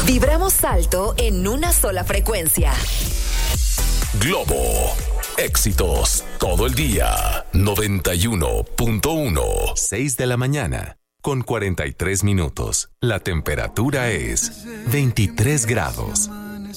Vibramos alto en una sola frecuencia. Globo. Éxitos todo el día. 91.1. 6 de la mañana. Con 43 minutos. La temperatura es 23 grados.